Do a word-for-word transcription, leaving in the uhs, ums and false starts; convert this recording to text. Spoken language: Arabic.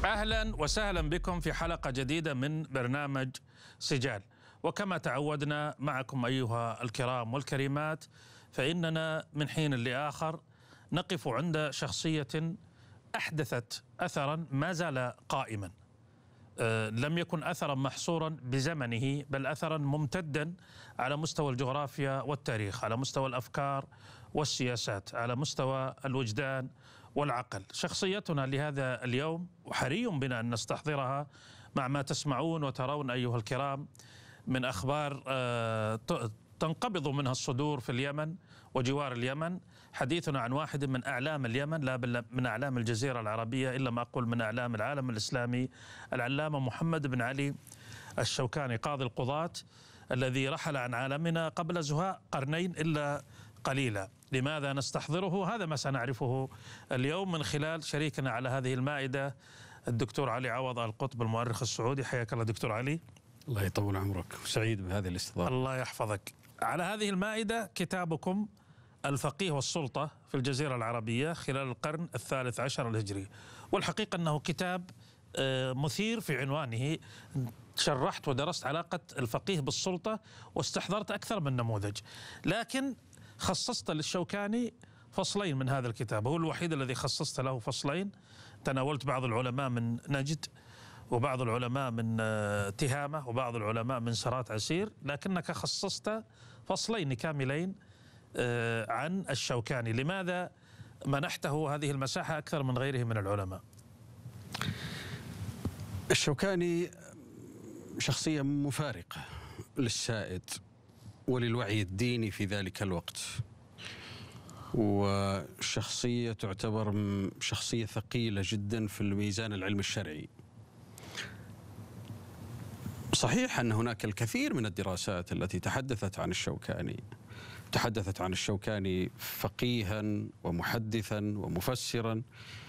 أهلا وسهلا بكم في حلقة جديدة من برنامج سجال. وكما تعودنا معكم أيها الكرام والكريمات، فإننا من حين لآخر نقف عند شخصية أحدثت أثرا ما زال قائما. أه لم يكن أثرا محصورا بزمنه، بل أثرا ممتدا على مستوى الجغرافيا والتاريخ، على مستوى الأفكار والسياسات، على مستوى الوجدان والعقل. شخصيتنا لهذا اليوم وحري بنا أن نستحضرها مع ما تسمعون وترون أيها الكرام من أخبار أه تنقبض منها الصدور في اليمن وجوار اليمن. حديثنا عن واحد من أعلام اليمن، لا بل من أعلام الجزيرة العربية، إلا ما أقول من أعلام العالم الإسلامي، العلامة محمد بن علي الشوكاني، قاضي القضاة، الذي رحل عن عالمنا قبل زهاء قرنين إلا قليلا. لماذا نستحضره؟ هذا ما سنعرفه اليوم من خلال شريكنا على هذه المائدة، الدكتور علي عوض القطب، المؤرخ السعودي. حياك الله دكتور علي. الله يطول عمرك، سعيد بهذه الاستضافة. الله يحفظك. على هذه المائدة كتابكم الفقيه والسلطة في الجزيرة العربية خلال القرن الثالث عشر الهجري، والحقيقة أنه كتاب مثير في عنوانه. شرحت ودرست علاقة الفقيه بالسلطة واستحضرت أكثر من نموذج، لكن خصصت للشوكاني فصلين من هذا الكتاب. هو الوحيد الذي خصصت له فصلين. تناولت بعض العلماء من نجد، وبعض العلماء من تهامة، وبعض العلماء من سرات عسير، لكنك خصصت فصلين كاملين عن الشوكاني. لماذا منحته هذه المساحة أكثر من غيره من العلماء؟ الشوكاني شخصية مفارقة للسائد وللوعي الديني في ذلك الوقت، وشخصية تعتبر شخصية ثقيلة جدا في الميزان العلم الشرعي. صحيح أن هناك الكثير من الدراسات التي تحدثت عن الشوكاني، تحدثت عن الشوكاني فقيها ومحدثا ومفسرا،